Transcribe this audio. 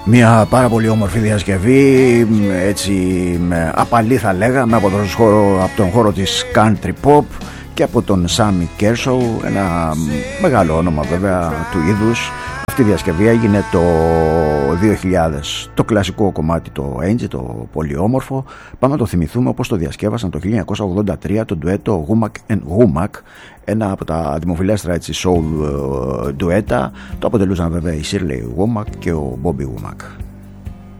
Μια πάρα πολύ όμορφη διασκευή, έτσι απαλή θα λέγαμε, από τον χώρο της country pop και από τον Sammy Kershaw, ένα μεγάλο όνομα βέβαια του είδους. Αυτή η διασκευή έγινε το 2000, το κλασικό κομμάτι το Angie, το πολύ όμορφο. Πάμε να το θυμηθούμε όπως το διασκεύασαν το 1983 το ντουέτο Womack and Womack, ένα από τα δημοφιλέστερα έτσι soul ντουέτα. Το αποτελούσαν βέβαια η Shirley Womack και ο Bobby Womack.